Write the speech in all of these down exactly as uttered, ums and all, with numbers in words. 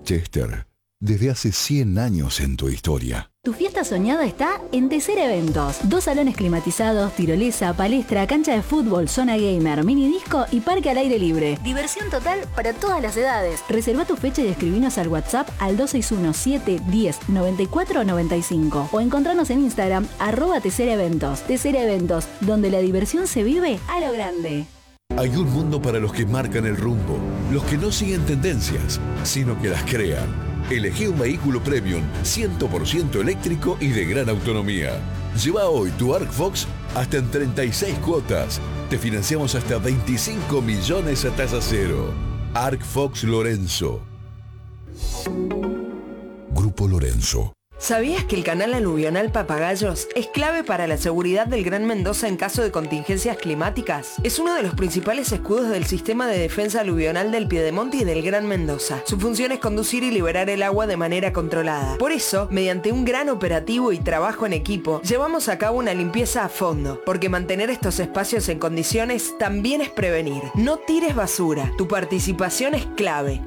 Chester, desde hace cien años en tu historia. Tu fiesta soñada está en Tecer Eventos. Dos salones climatizados, tirolesa, palestra, cancha de fútbol, zona gamer, mini disco y parque al aire libre. Diversión total para todas las edades. Reserva tu fecha y escribinos al WhatsApp al dos seis uno, siete, diez, noventa y cuatro, noventa y cinco o encontrarnos en Instagram arroba Tecer Eventos. Tecer Eventos, donde la diversión se vive a lo grande. Hay un mundo para los que marcan el rumbo, los que no siguen tendencias, sino que las crean. Elegí un vehículo premium cien por ciento eléctrico y de gran autonomía. Lleva hoy tu Arcfox hasta en treinta y seis cuotas. Te financiamos hasta veinticinco millones a tasa cero. Arcfox Lorenzo. Grupo Lorenzo. ¿Sabías que el canal aluvional Papagayos es clave para la seguridad del Gran Mendoza en caso de contingencias climáticas? Es uno de los principales escudos del sistema de defensa aluvional del Piedemonte y del Gran Mendoza. Su función es conducir y liberar el agua de manera controlada. Por eso, mediante un gran operativo y trabajo en equipo, llevamos a cabo una limpieza a fondo, porque mantener estos espacios en condiciones también es prevenir. No tires basura, tu participación es clave.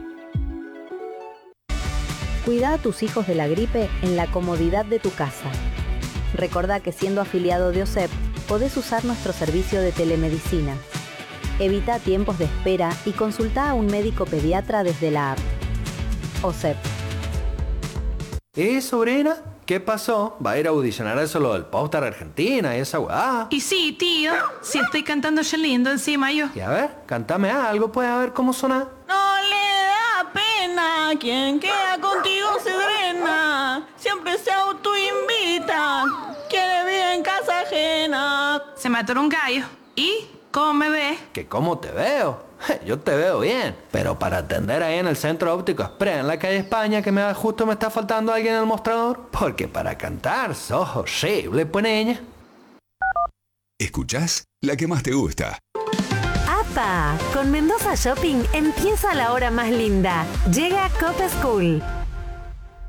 Cuida a tus hijos de la gripe en la comodidad de tu casa. Recordá que siendo afiliado de O S E P, podés usar nuestro servicio de telemedicina. Evita tiempos de espera y consulta a un médico pediatra desde la app. O S E P. ¿Eh, sobrina? ¿Qué pasó? ¿Va a ir a audicionar eso lo del Popstar Argentina y esa weá? Y sí, tío, si estoy cantando yo lindo encima yo. Y a ver, cántame algo, pues a ver cómo suena. No le da pena, quien queda contigo se drena, siempre se autoinvita, quiere vivir en casa ajena. Se me atoró un gallo. ¿Y cómo me ves? ¿Que cómo te veo? Yo te veo bien, pero para atender ahí en el Centro Óptico Express en la calle España, que me justo me está faltando alguien en el mostrador, porque para cantar sos horrible, pues niña. ¿Escuchás? La que más te gusta. ¡Apa! Con Mendoza Shopping empieza la hora más linda. Llega Cop School.